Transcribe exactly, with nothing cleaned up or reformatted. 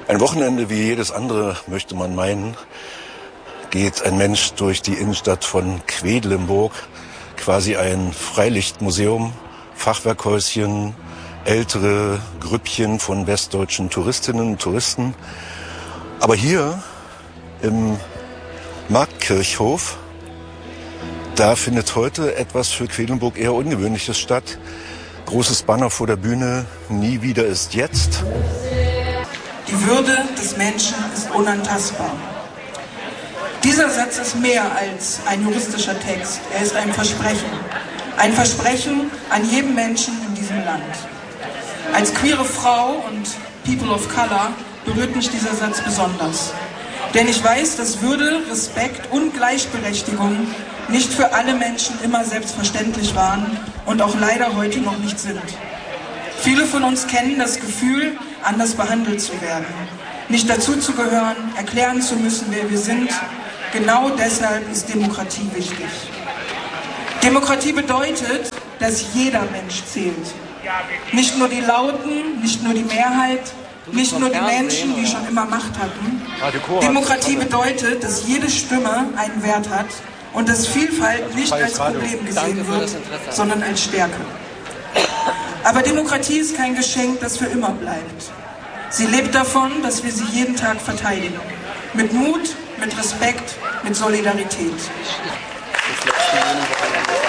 Ein Wochenende wie jedes andere, möchte man meinen, geht ein Mensch durch die Innenstadt von Quedlinburg, quasi ein Freilichtmuseum, Fachwerkhäuschen, ältere Grüppchen von westdeutschen Touristinnen und Touristen. Aber hier im Marktkirchhof, da findet heute etwas für Quedlinburg eher Ungewöhnliches statt. Großes Banner vor der Bühne, nie wieder ist jetzt. Die Würde des Menschen ist unantastbar. Dieser Satz ist mehr als ein juristischer Text. Er ist ein Versprechen. Ein Versprechen an jedem Menschen in diesem Land. Als queere Frau und People of Color berührt mich dieser Satz besonders. Denn ich weiß, dass Würde, Respekt und Gleichberechtigung nicht für alle Menschen immer selbstverständlich waren und auch leider heute noch nicht sind. Viele von uns kennen das Gefühl, anders behandelt zu werden, nicht dazuzugehören, erklären zu müssen, wer wir sind. Genau deshalb ist Demokratie wichtig. Demokratie bedeutet, dass jeder Mensch zählt. Nicht nur die Lauten, nicht nur die Mehrheit, nicht nur die Menschen, die schon immer Macht hatten. Demokratie bedeutet, dass jede Stimme einen Wert hat und dass Vielfalt nicht als Problem gesehen wird, sondern als Stärke. Aber Demokratie ist kein Geschenk, das für immer bleibt. Sie lebt davon, dass wir sie jeden Tag verteidigen. Mit Mut, mit Respekt, mit Solidarität.